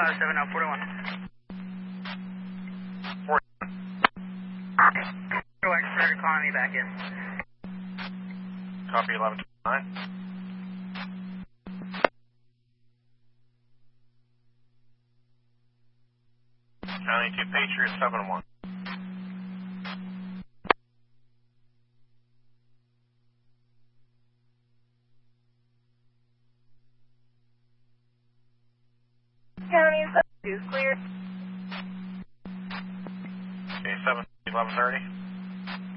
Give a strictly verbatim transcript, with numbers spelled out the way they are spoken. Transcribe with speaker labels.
Speaker 1: five seven out forty-one. Go X-ray, calling me back in.
Speaker 2: Copy eleven twenty-nine. County two Patriot seven one.
Speaker 3: County seven two clear.
Speaker 2: Okay, seven eleven thirty.